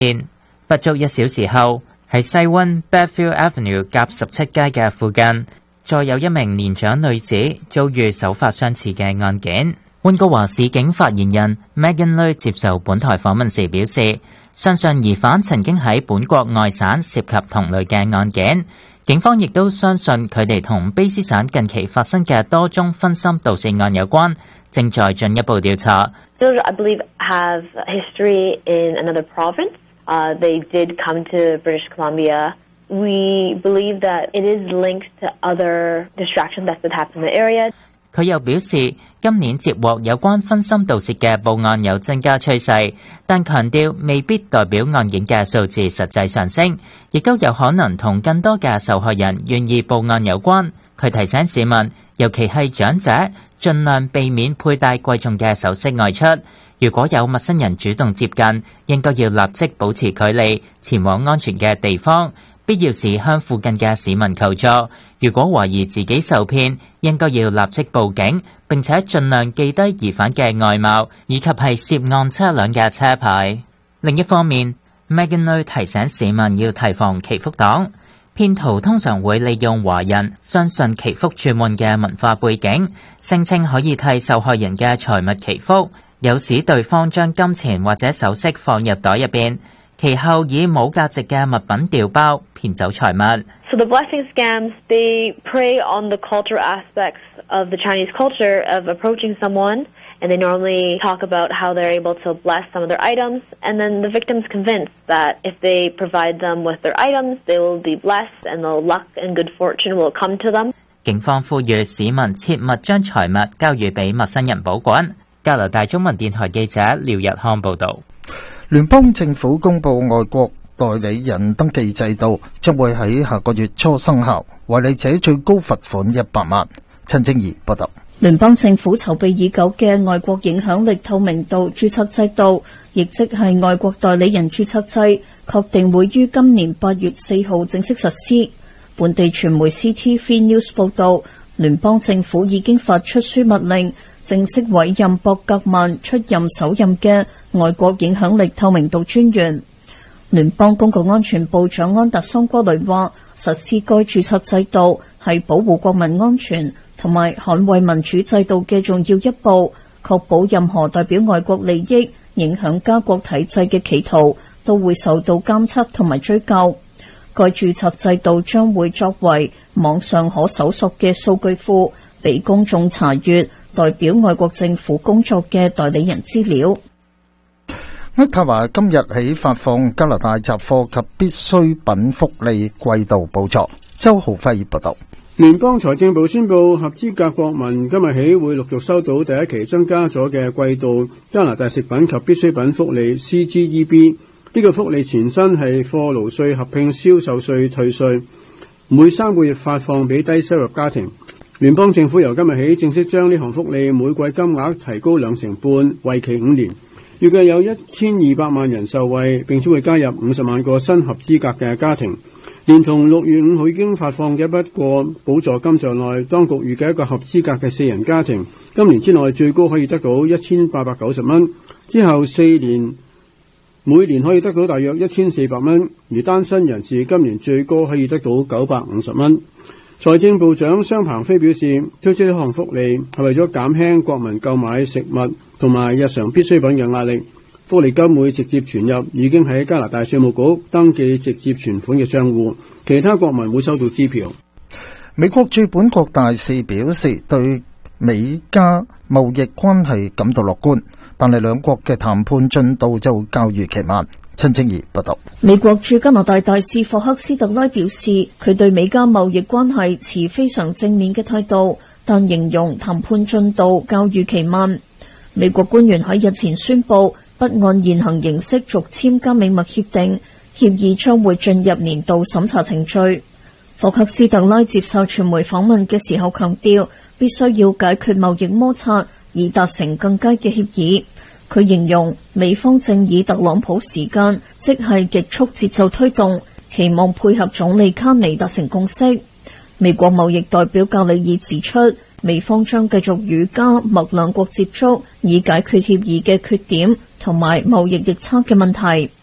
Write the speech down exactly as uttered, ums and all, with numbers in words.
不足一小時後，喺西灣 Bedfield Avenue 甲十七街嘅附近，再有一名年長女子遭遇手法相似嘅案件。溫哥華市警發言人 Megan Lui 接受本台訪問時表示，相信疑犯曾經喺本國外省涉及同類嘅案件。警方亦都相信佢哋同卑詩省近期發生嘅多宗分心盜竊案有關，正在進一步調查。 I believe have history in another province. Uh, they did come to British Columbia. We believe that it is linked to other distractions that could happen in the area. 佢又表示，今年接獲有關分心盜竊嘅報案有增加趨勢，但強調未必代表案件嘅數字實際上升，亦都有可能同更多嘅受害人願意報案有關。佢提醒市民，尤其係長者，盡量避免佩戴貴重嘅首飾外出。如果有陌生人主動接近，應該要立即保持距離，前往安全嘅地方。必要時向附近嘅市民求助。如果懷疑自己受騙，應該要立即報警，並且盡量記低疑犯嘅外貌以及係涉案車輛嘅車牌。另一方面 ，Megan Lui 提醒市民要提防祈福黨。騙徒通常會利用華人相信祈福轉換嘅文化背景，聲稱可以替受害人嘅財物祈福，誘使對方將金錢或者首飾放入袋入邊，其後以冇價值嘅物品調包，騙走財物。 So the blessing scams, they prey on the cultural aspects of the Chinese culture of approaching someone, and they normally talk about how they're able to bless some of their items, and then the victim's convinced that if they provide them with their items, they will be blessed and the luck and good fortune will come to them. 警方呼籲市民切勿將財物交予俾陌生人保管。加拿大中文電台記者廖日康報導。 聯邦政府公布外國代理人登記制度將會喺下個月初生效，違例者最高罰款一百萬。陳正儀報道。 聯邦政府籌備已久嘅外國影響力透明度註冊制度，亦即係外國代理人註冊制，確定會於今年八月四號正式實施。本地傳媒 C T V News 報道，聯邦政府已經發出書密令，正式委任博格曼出任首任嘅外國影響力透明度專員。聯邦公共安全部長安達桑哥雷話，實施該註冊制度係保護國民安全同埋捍衛民主制度嘅重要一步，確保任何代表外國利益、影響家國體制嘅企圖都會受到監測同埋追究。該註冊制度將會作為網上可搜索嘅數據庫，俾公眾查閱代表外國政府工作嘅代理人資料。 渥太華今日起發放加拿大雜貨及必需品福利季度補助。周浩輝報道。 聯邦財政部宣布，合資格國民今日起會陸續收到第一期增加咗嘅季度加拿大食品及必需品福利 C G E B。 呢個福利前身係貨勞稅合併銷售稅退稅，每三個月發放俾低收入家庭。聯邦政府由今日起正式將呢項福利每季金額提高兩成半，為期五年。預計有一千二百萬人受惠，並且會加入五十萬個新合資格嘅家庭。連同六月五號已經發放嘅一筆過補助金在內，當局預計一個合資格嘅四人家庭今年之內最高可以得到一千八百九十蚊，之後四年每年可以得到大約一千四百蚊，而單身人士今年最高可以得到九百五十蚊。財政部長商鵬飛表示，推出呢項福利係為咗減輕國民購買食物同埋日常必需品嘅壓力。福利金會直接存入已經喺加拿大稅務局登記直接存款嘅帳戶，其他國民會收到支票。 美國駐本國大使表示對美加貿易關係感到樂觀，但係兩國嘅談判進度就較預期慢。陳正儀報道。 美國駐加拿大大使霍克斯特拉表示，佢對美加貿易關係持非常正面嘅態度，但形容談判進度較預期慢。美國官員喺日前宣布，不按現行形式續簽加美墨協定，協議將會進入年度審查程序。霍克斯特拉接受傳媒訪問嘅時候強調，必須要解決貿易摩擦，以達成更佳嘅協議。佢形容美方正以特朗普時間，即係極速節奏推動，期望配合總理卡尼達成共識。美國貿易代表格里爾指出，美方將繼續與加墨兩國接觸，以解決協議嘅缺點同埋貿易逆差嘅問題。